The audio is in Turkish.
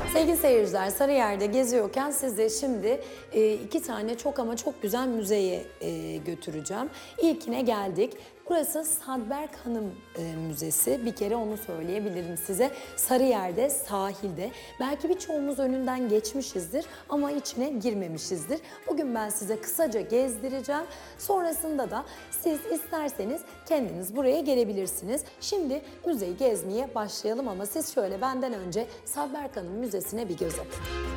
Sevgili seyirciler, Sarıyer'de geziyorken size şimdi iki tane çok ama çok güzel müzeye götüreceğim. İlkine geldik. Burası Sadberk Hanım Müzesi. Bir kere onu söyleyebilirim size. Sarıyer'de, sahilde. Belki birçoğumuz önünden geçmişizdir ama içine girmemişizdir. Bugün ben size kısaca gezdireceğim. Sonrasında da siz isterseniz kendiniz buraya gelebilirsiniz. Şimdi müzeyi gezmeye başlayalım ama siz şöyle benden önce Sadberk Hanım Müzesi'ne bir göz atın.